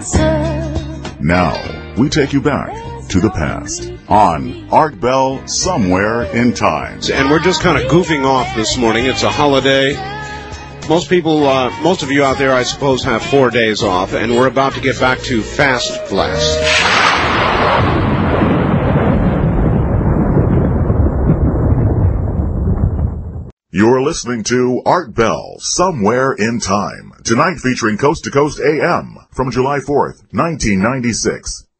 Now, we take you back to the past on Art Bell Somewhere in Time. And we're just kind of goofing off this morning. It's a holiday. Most of you out there, I suppose, have 4 days off, and we're about to get back to Fast Blast. You're listening to Art Bell Somewhere in Time, tonight featuring Coast to Coast AM from July 4th, 1996.